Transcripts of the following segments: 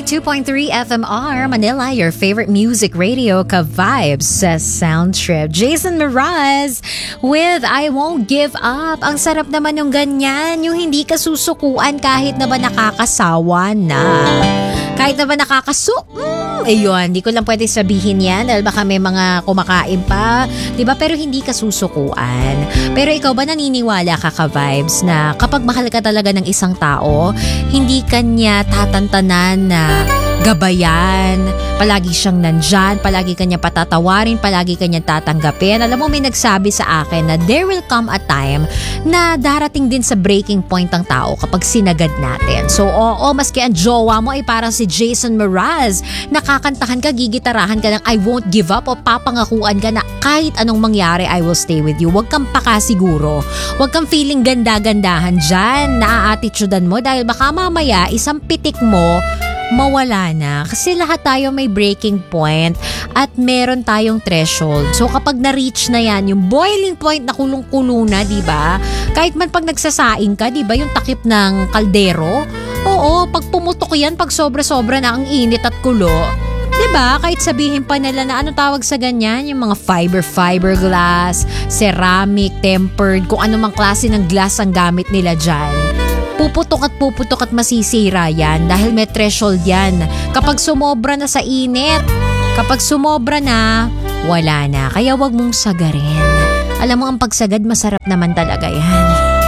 102.3 FMR Manila, your favorite music radio ka-vibes sa Sound Trip. Jason Mraz with I Won't Give Up. Ang sarap naman yung ganyan, yung hindi ka susukuan kahit na ba nakakasawa na. Kahit na ba ayun, hindi ko lang pwede sabihin yan dahil baka may mga kumakain pa, diba? Pero hindi ka susukuan. Pero ikaw ba naniniwala ka-vibes na kapag mahal ka talaga ng isang tao, hindi kanya tatantanan na gabayan, palagi siyang nandyan, palagi kanya patatawarin, palagi kanya tatanggapin. Alam mo, may nagsabi sa akin na there will come a time na darating din sa breaking point ang tao kapag sinagad natin. So, maski ang jowa mo ay parang si Jason Mraz, nakakantahan ka, gigitarahan ka ng I won't give up o papangakuan ka na kahit anong mangyari, I will stay with you. Huwag kang pakasiguro. Huwag kang feeling ganda-gandahan dyan, naa-attitudean mo dahil baka mamaya isang pitik mo, mawala na. Kasi lahat tayo may breaking point at meron tayong threshold. So kapag na-reach na yan, yung boiling point na kulong-kulo na, diba? Kahit man pag nagsasaing ka, diba? Yung takip ng kaldero. Oo, pag pumutok yan, pag sobra-sobra na ang init at kulo. Diba? Kahit sabihin pa nila na ano tawag sa ganyan, yung mga fiber glass, ceramic, tempered, kung anumang klase ng glass ang gamit nila dyan. Puputok at masisira yan dahil may threshold yan. Kapag sumobra na sa init, kapag sumobra na, wala na. Kaya wag mong sagarin. Alam mo, ang pagsagad masarap naman talaga yan.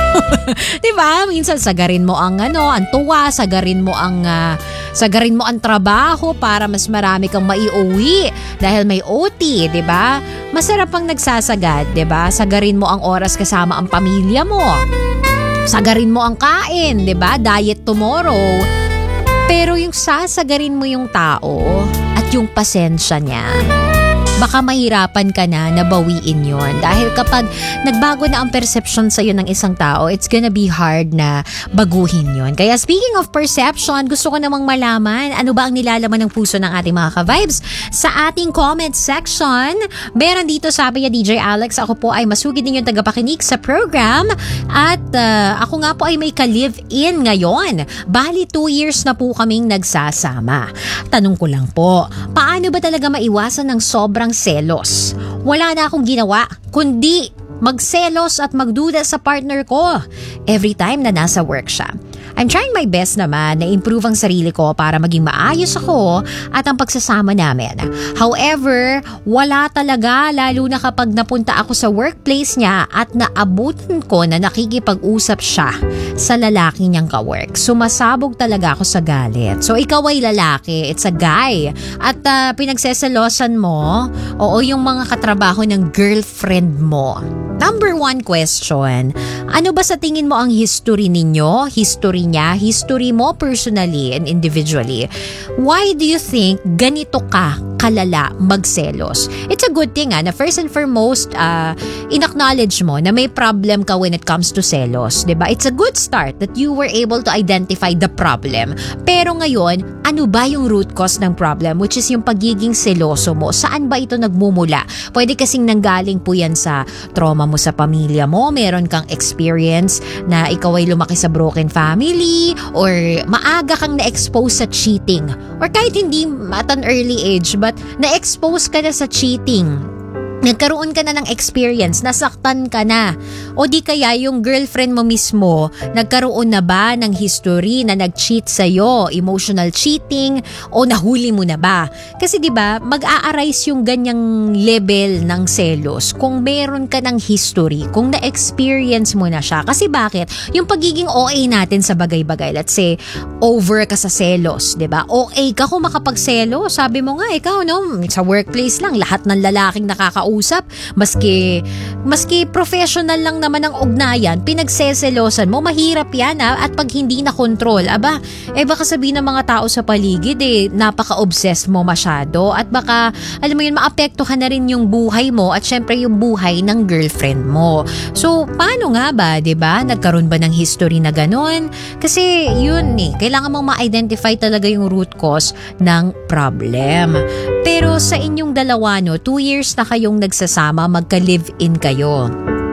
Diba? Minsan sagarin mo ang tuwa, sagarin mo ang trabaho para mas marami kang maiuwi dahil may OT, diba? Masarap ang nagsasagad, diba? Sagarin mo ang oras kasama ang pamilya mo. Sagarin mo ang kain, 'di ba? Diet tomorrow. Pero yung sasagarin mo yung tao at yung pasensya niya, baka mahirapan ka na bawiin yon. Dahil kapag nagbago na ang perception sa'yo ng isang tao, it's gonna be hard na baguhin yon. Kaya speaking of perception, gusto ko namang malaman ano ba ang nilalaman ng puso ng ating mga ka-vibes sa ating comment section. Meron dito, sabi niya DJ Alex, ako po ay masugid ninyong tagapakinig sa program at ako nga po ay may ka-live-in ngayon. Bali 2 years na po kaming nagsasama. Tanong ko lang po, paano ba talaga maiwasan ng sobrang selos? Wala na akong ginawa kundi magselos at magduda sa partner ko every time na nasa work siya. I'm trying my best naman na improve ang sarili ko para maging maayos ako at ang pagsasama namin. However, wala talaga, lalo na kapag napunta ako sa workplace niya at naabutan ko na nakikipag-usap siya sa lalaki niyang ka-work. Sumasabog talaga ako sa galit. So ikaw ay lalaki, it's a guy. At pinagseselosan mo, yung mga katrabaho ng girlfriend mo. Number 1 question, ano ba sa tingin mo ang history ninyo? History niya? History mo personally and individually? Why do you think ganito ka kalala magselos? It's a good thing na first and foremost, in-acknowledge mo na may problem ka when it comes to selos. Diba? It's a good start that you were able to identify the problem. Pero ngayon, ano ba yung root cause ng problem? Which is yung pagiging seloso mo. Saan ba ito nagmumula? Pwede kasing nanggaling po yan sa trauma mo sa pamilya mo, meron kang experience na ikaw ay lumaki sa broken family, or maaga kang na-expose sa cheating, or kahit hindi at an early age but na-expose ka na sa cheating. Nagkaroon ka na ng experience, nasaktan ka na. O di kaya yung girlfriend mo mismo, nagkaroon na ba ng history na nag-cheat sa'yo, emotional cheating, o nahuli mo na ba? Kasi di ba mag-a-arise yung ganyang level ng selos kung meron ka ng history, kung na-experience mo na siya. Kasi bakit? Yung pagiging OA natin sa bagay-bagay, let's say, over ka sa selos, di ba? OA ka kung makapagselos. Sabi mo nga, ikaw, sa workplace lang, lahat ng lalaking nakakausap, maski professional lang naman ang ugnayan, pinagseselosan mo, mahirap yan at pag hindi na control, baka sabihin ng mga tao sa paligid napaka-obsessed mo masyado at baka, alam mo yun, maapektuhan na rin yung buhay mo at syempre yung buhay ng girlfriend mo. So, paano nga ba, diba? Nagkaroon ba ng history na ganon? Kasi yun kailangan mong ma-identify talaga yung root cause ng problem. Pero sa inyong dalawa, 2 years na kayong nagsasama, magka-live-in kayo.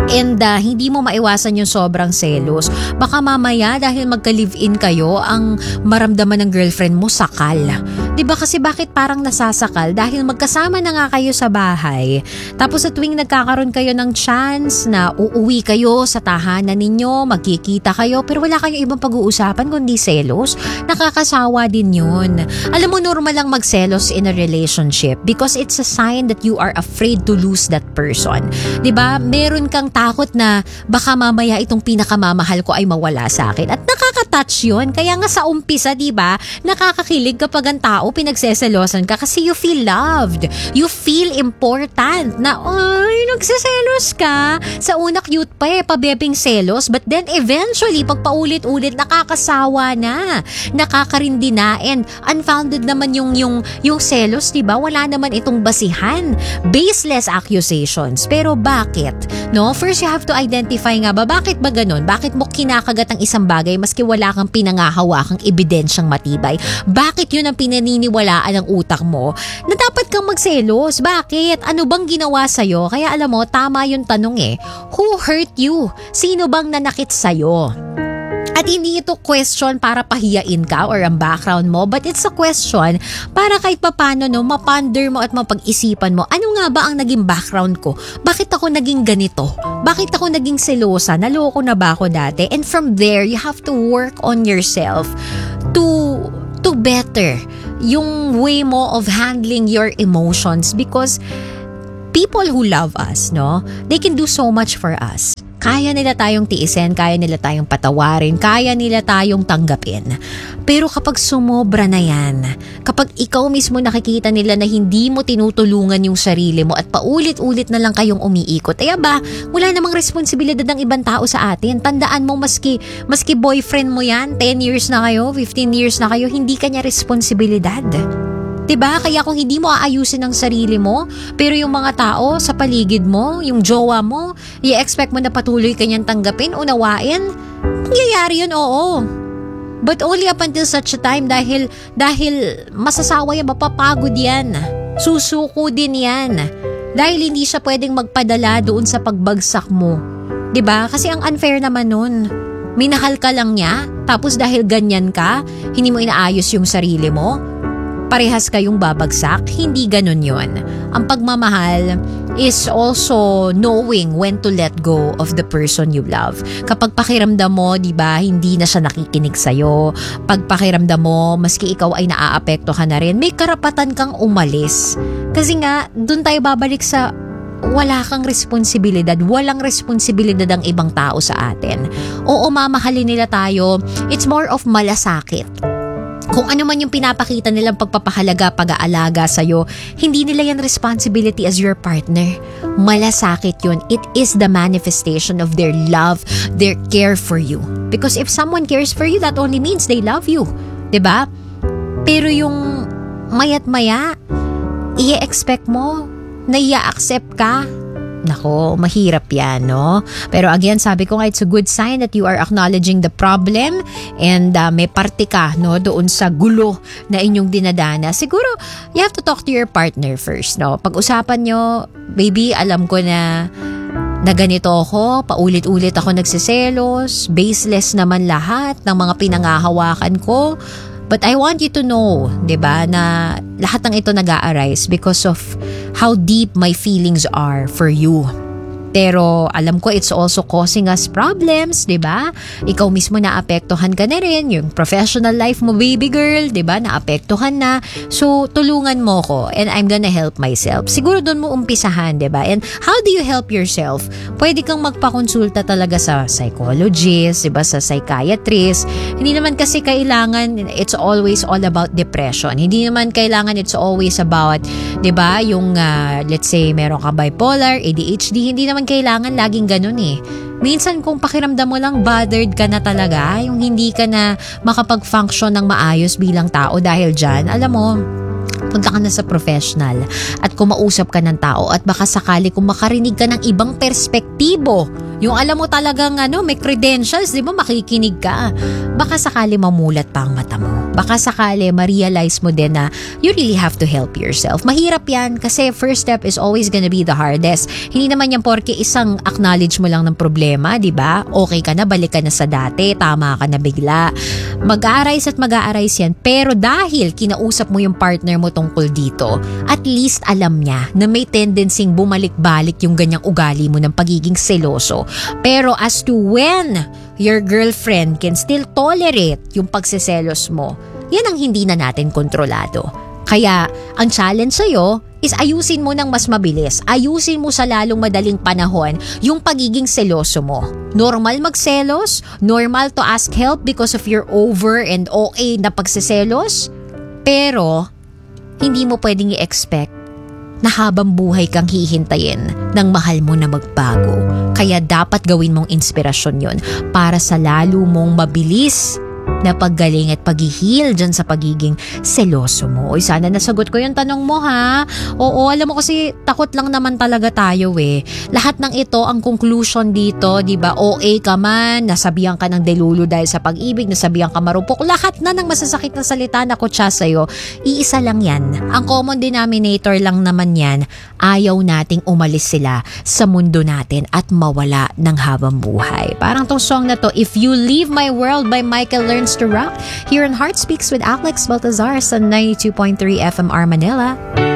And hindi mo maiwasan yung sobrang selos. Baka mamaya dahil magka-live-in kayo, ang maramdaman ng girlfriend mo sakal. 'Di ba kasi bakit parang nasasakal? Dahil magkasama na nga kayo sa bahay. Tapos sa tuwing nagkakaroon kayo ng chance na uuwi kayo sa tahanan ninyo, magkikita kayo, pero wala kayong ibang pag-uusapan kundi selos, nakakasawa din yun. Alam mo, normal lang magselos in a relationship because it's a sign that you are afraid to lose that person. 'Di ba? Meron kang takot na baka mamaya itong pinakamamahal ko ay mawala sa akin. At nakaka-touch yun. Kaya nga sa umpisa, 'di ba, nakakakilig kapag ang tao pinagseselosan ka kasi you feel loved. You feel important na, ay, nagseselos ka. Sa una cute pa pabebing selos, but then eventually, pag paulit-ulit, nakakasawa na. Nakakarindi na, and unfounded naman yung selos, 'di ba? Wala naman itong basihan. Baseless accusations. Pero bakit? No? First, you have to identify nga ba, bakit ba ganun? Bakit mo kinakagat ang isang bagay maski wala kang pinangahawakang ebidensyang matibay? Bakit yun ang pinaniniwalaan ng utak mo na dapat kang magselos? Bakit? Ano bang ginawa sa'yo? Kaya alam mo, tama yung tanong Who hurt you? Sino bang nanakit sa'yo? At hindi ito question para pahiyain ka or ang background mo, but it's a question para kahit papano maponder mo at mapag-isipan mo, ano nga ba ang naging background ko? Bakit ako naging ganito? Bakit ako naging selosa? Naloko na ba ako dati? And from there, you have to work on yourself to better yung way mo of handling your emotions, because people who love us, they can do so much for us. Kaya nila tayong tiisin, kaya nila tayong patawarin, kaya nila tayong tanggapin. Pero kapag sumobra na yan, kapag ikaw mismo nakikita nila na hindi mo tinutulungan yung sarili mo at paulit-ulit na lang kayong umiikot, wala namang responsibilidad ng ibang tao sa atin. Tandaan mo, maski boyfriend mo yan, 10 years na kayo, 15 years na kayo, hindi kanya responsibilidad. 'Di ba? Kaya kung hindi mo aayusin ang sarili mo, pero yung mga tao sa paligid mo, yung jowa mo, i-expect mo na patuloy kanyang tanggapin, unawain, mangyayari yun, oo. But only up until such a time, dahil masasawa yan, mapapagod yan, susuko din yan. Dahil hindi siya pwedeng magpadala doon sa pagbagsak mo. 'Di ba? Kasi ang unfair naman nun. Minahal ka lang niya, tapos dahil ganyan ka, hindi mo inaayos yung sarili mo, parehas kayong babagsak. Hindi ganun yon. Ang pagmamahal is also knowing when to let go of the person you love. Kapag pakiramdam mo, 'di ba, hindi na siya nakikinig sa'yo. Pag pakiramdam mo, maski ikaw ay naaapektuhan na rin, may karapatan kang umalis. Kasi nga, dun tayo babalik sa wala kang responsibilidad. Walang responsibilidad ang ibang tao sa atin. Oo, mamahalin nila tayo. It's more of malasakit. Kung ano man yung pinapakita nilang pagpapahalaga, pag-aalaga sa'yo, hindi nila yan responsibility as your partner. Malasakit yun. It is the manifestation of their love, their care for you. Because if someone cares for you, that only means they love you. 'Di ba? Pero yung maya't maya, i-expect mo na i-accept ka. Nako, mahirap yan, no? Pero again, sabi ko nga, it's a good sign that you are acknowledging the problem and may parte ka, no, doon sa gulo na inyong dinadana. Siguro, you have to talk to your partner first, no? Pag-usapan nyo, baby, alam ko na ganito ako, paulit-ulit ako nagsiselos, baseless naman lahat ng mga pinangahawakan ko. But I want you to know, 'di ba, na lahat ng ito nag-a-arise because of how deep my feelings are for you. Pero alam ko it's also causing us problems, 'di ba? Ikaw mismo naapektuhan ka na rin, yung professional life mo, baby girl, 'di ba? Naapektuhan na. So tulungan mo ko and I'm gonna help myself. Siguro doon mo umpisahan, 'di ba? And how do you help yourself? Pwede kang magpakonsulta talaga sa psychologist, 'di ba? Sa psychiatrist. Hindi naman kasi kailangan it's always all about depression. Hindi naman kailangan it's always about, 'di ba? Yung let's say meron ka bipolar, ADHD, hindi naman kailangan laging ganun Minsan kung pakiramdam mo lang bothered ka na talaga, yung hindi ka na makapag-function ng maayos bilang tao dahil dyan, alam mo, punta ka na sa professional at kumausap ka ng tao at baka sakali kung makarinig ka ng ibang perspektibo, Yung alam mo talagang may credentials, di ba, makikinig ka. Baka sakali mamulat pa ang mata mo. Baka sakali ma-realize mo din na you really have to help yourself. Mahirap yan kasi first step is always gonna be the hardest. Hindi naman yan porke isang acknowledge mo lang ng problema, di ba? Okay ka na, balik ka na sa dati, tama ka na bigla. Mag-aarise at mag-aarise yan. Pero dahil kinausap mo yung partner mo tungkol dito, at least alam niya na may tendency bumalik-balik yung ganyang ugali mo ng pagiging seloso. Pero as to when your girlfriend can still tolerate yung pagseselos mo, yan ang hindi na natin kontrolado. Kaya ang challenge sa'yo is ayusin mo ng mas mabilis. Ayusin mo sa lalong madaling panahon yung pagiging seloso mo. Normal magselos, normal to ask help because of your over and OA na pagseselos. Pero hindi mo pwedeng i-expect na habang buhay kang hihintayin ng mahal mo na magbago. Kaya dapat gawin mong inspirasyon yon para sa lalo mong mabilis na paggaling at paghihil dyan sa pagiging seloso mo. Oy, sana nasagot ko yung tanong mo, ha? Oo, alam mo kasi takot lang naman talaga tayo eh. Lahat ng ito, ang conclusion dito, di ba, OA ka man, nasabihan ka ng delulu dahil sa pag-ibig, nasabihan ka marupok, lahat na ng masasakit na salita na kutsa sa'yo, iisa lang yan. Ang common denominator lang naman yan, ayaw nating umalis sila sa mundo natin at mawala ng habang buhay. Parang tong song na to, If You Leave My World by Michael Learns to Rock, here on Heart Speaks with Alex Baltazar sa 92.3 FMR Manila.